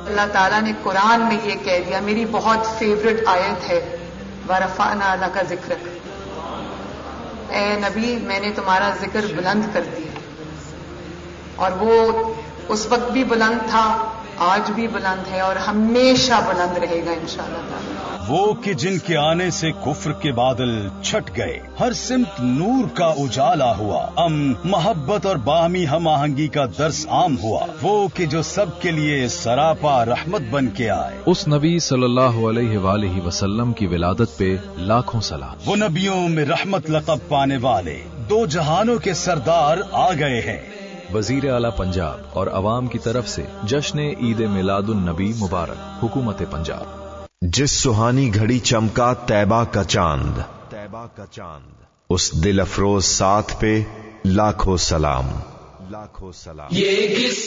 अल्लाह ताला ने कुरान में ये कह दिया, मेरी बहुत फेवरेट आयत है, वरफ़अना लका ज़िक्रक, ए नबी मैंने तुम्हारा जिक्र बुलंद कर दिया। और वो उस वक्त भी बुलंद था, आज भी बुलंद है और हमेशा बुलंद रहेगा इंशाअल्लाह ताला। वो कि जिनके आने से कुफ्र के बादल छट गए, हर सिमत नूर का उजाला हुआ, मोहब्बत और बाहमी हम आहंगी का दर्स आम हुआ। वो कि जो सबके लिए सरापा रहमत बन के आए, उस नबी सल्लल्लाहु अलैहि वसल्लम की विलादत पे लाखों सलाम। वो नबियों में रहमत लक़ब पाने वाले दो जहानों के सरदार आ गए हैं। वजीर आला पंजाब और अवाम की तरफ से जश्न ईद मिलादुन नबी मुबारक, हुकूमत पंजाब। जिस सुहानी घड़ी चमका तैबा का चांद, उस दिल अफरोज साथ पे लाखों सलाम।